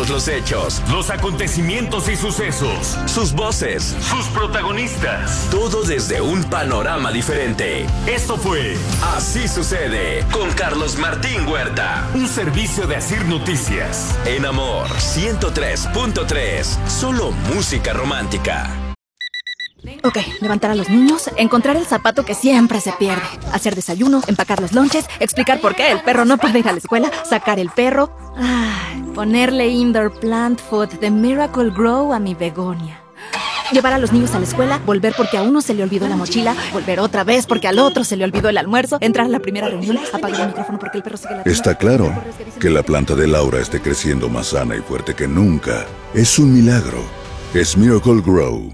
todos los hechos, los acontecimientos y sucesos, sus voces, sus protagonistas. Todo desde un panorama diferente. Esto fue Así Sucede con Carlos Martín Huerta. Un servicio de Asir Noticias. En Amor 103.3. Solo música romántica. Ok, levantar a los niños, encontrar el zapato que siempre se pierde, hacer desayuno, empacar los lonches, explicar por qué el perro no puede ir a la escuela, sacar el perro, ponerle indoor plant food de Miracle Grow a mi begonia. Llevar a los niños a la escuela, volver porque a uno se le olvidó la mochila, volver otra vez porque al otro se le olvidó el almuerzo, entrar a la primera reunión, apagar el micrófono porque el perro sigue la... Está claro que la planta de Laura esté creciendo más sana y fuerte que nunca. Es un milagro. Es Miracle Grow.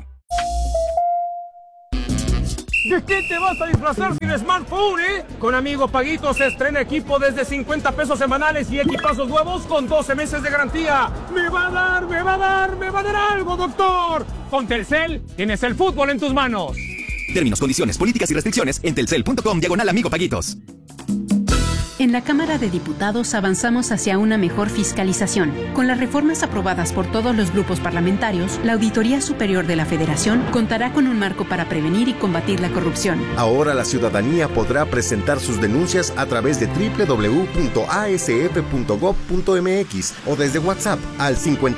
¿De qué te vas a disfrazar sin smartphone, Con Amigo Paguito se estrena equipo desde 50 pesos semanales y equipazos nuevos con 12 meses de garantía. ¡Me va a dar algo, doctor! Con Telcel tienes el fútbol en tus manos. Términos, condiciones, políticas y restricciones en telcel.com/Amigo Paguitos. En la Cámara de Diputados avanzamos hacia una mejor fiscalización. Con las reformas aprobadas por todos los grupos parlamentarios, la Auditoría Superior de la Federación contará con un marco para prevenir y combatir la corrupción. Ahora la ciudadanía podrá presentar sus denuncias a través de www.asf.gov.mx o desde WhatsApp al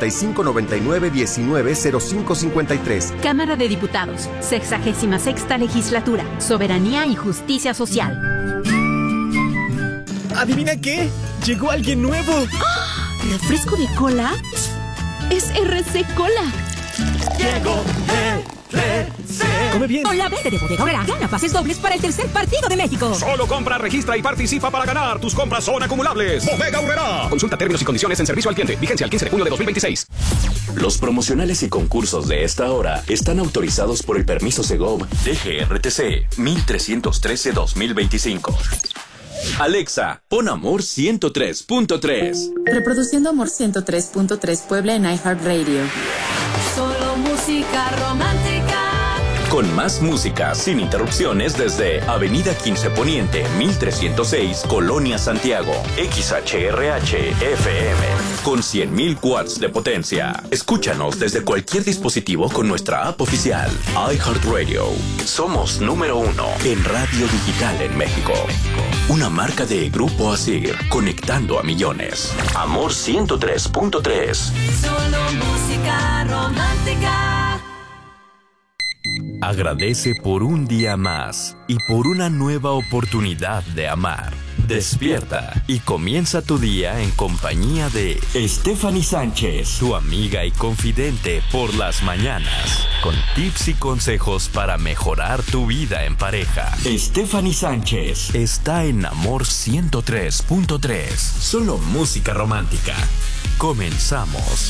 5599-190553. Cámara de Diputados, 66ª Legislatura, Soberanía y Justicia Social. ¿Adivina qué? ¡Llegó alguien nuevo! ¡Ah! ¿Refresco de cola? ¡Es RC Cola! ¡Llegó RC! ¡Come bien! Con la verde de Bodega Aurrera, gana pases dobles para el tercer partido de México. Solo compra, registra y participa para ganar. Tus compras son acumulables. Bodega Aurrera. Consulta términos y condiciones en servicio al cliente. Vigencia al 15 de junio de 2026. Los promocionales y concursos de esta hora están autorizados por el permiso Segov DGRTC 1313-2025. Alexa, pon Amor 103.3. Reproduciendo Amor 103.3 Puebla en iHeartRadio. Solo música romántica. Con más música, sin interrupciones desde Avenida 15 Poniente, 1306, Colonia Santiago. XHRH-FM. Con 100.000 watts de potencia. Escúchanos desde cualquier dispositivo con nuestra app oficial. iHeartRadio. Somos número 1 en radio digital en México. Una marca de Grupo Asir, conectando a millones. Amor 103.3. Solo música romántica. Agradece por un día más y por una nueva oportunidad de amar. Despierta y comienza tu día en compañía de Stephanie Sánchez, tu amiga y confidente por las mañanas, con tips y consejos para mejorar tu vida en pareja. Stephanie Sánchez está en Amor 103.3. Solo música romántica. Comenzamos.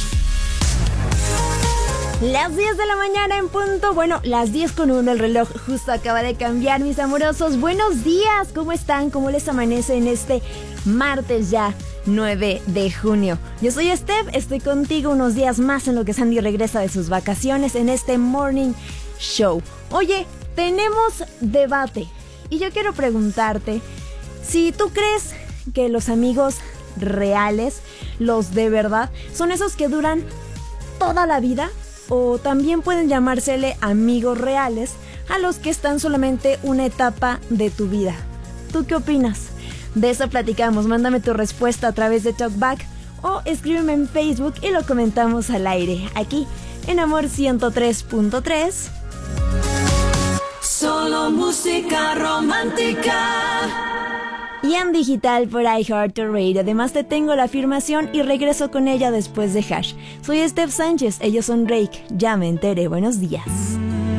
Las 10 de la mañana en punto. Bueno, las 10:01, el reloj justo acaba de cambiar, mis amorosos. Buenos días, ¿cómo están? ¿Cómo les amanece en este martes ya 9 de junio? Yo soy Steph, estoy contigo unos días más en lo que Sandy regresa de sus vacaciones en este Morning Show. Oye, tenemos debate y yo quiero preguntarte si tú crees que los amigos reales, los de verdad, son esos que duran toda la vida, o también pueden llamársele amigos reales a los que están solamente una etapa de tu vida. ¿Tú qué opinas? De eso platicamos. Mándame tu respuesta a través de Talkback o escríbeme en Facebook y lo comentamos al aire, aquí en Amor 103.3. Solo música romántica. Y en digital por iHeartRadio. Además te tengo la afirmación y regreso con ella después de Hash. Soy Steph Sánchez, ellos son Drake. Ya me enteré, buenos días.